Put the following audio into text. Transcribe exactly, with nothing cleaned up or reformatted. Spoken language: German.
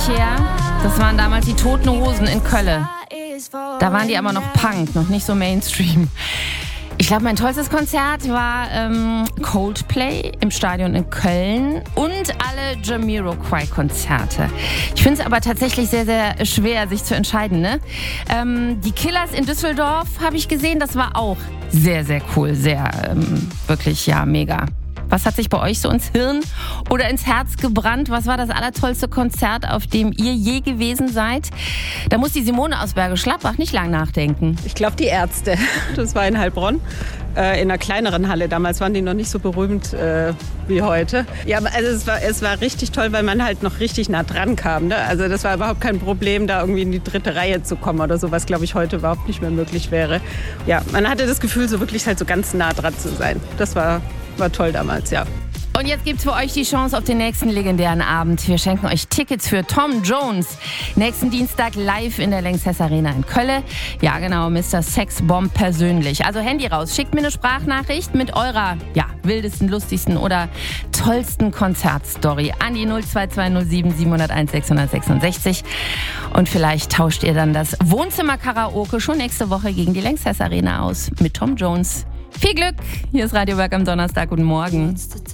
her. Das waren damals die Toten Hosen in Köln. Da waren die aber noch Punk, noch nicht so Mainstream. Ich glaube, mein tollstes Konzert war ähm, Coldplay im Stadion in Köln und alle Jamiroquai-Konzerte. Ich finde es aber tatsächlich sehr, sehr schwer, sich zu entscheiden. Ne? Ähm, die Killers in Düsseldorf habe ich gesehen, das war auch sehr, sehr cool, sehr, ähm, wirklich, ja, mega. Was hat sich bei euch so ins Hirn oder ins Herz gebrannt? Was war das allertollste Konzert, auf dem ihr je gewesen seid? Da muss die Simone aus Bergisch Gladbach nicht lang nachdenken. Ich glaube, die Ärzte. Das war in Heilbronn, äh, in einer kleineren Halle. Damals waren die noch nicht so berühmt äh, wie heute. Ja, also es war, es war richtig toll, weil man halt noch richtig nah dran kam. Ne? Also das war überhaupt kein Problem, da irgendwie in die dritte Reihe zu kommen oder so, was, glaube ich, heute überhaupt nicht mehr möglich wäre. Ja, man hatte das Gefühl, so wirklich halt so ganz nah dran zu sein. Das war... War toll damals, ja. Und jetzt gibt's für euch die Chance auf den nächsten legendären Abend. Wir schenken euch Tickets für Tom Jones. Nächsten Dienstag live in der Lanxess Arena in Köln. Ja, genau, Mister Sexbomb persönlich. Also Handy raus, schickt mir eine Sprachnachricht mit eurer, ja, wildesten, lustigsten oder tollsten Konzertstory an die null zwei zwei null sieben sieben null eins sechs sechs sechs. Und vielleicht tauscht ihr dann das Wohnzimmer-Karaoke schon nächste Woche gegen die Lanxess Arena aus mit Tom Jones. Viel Glück! Hier ist Radio Berg am Donnerstag. Guten Morgen.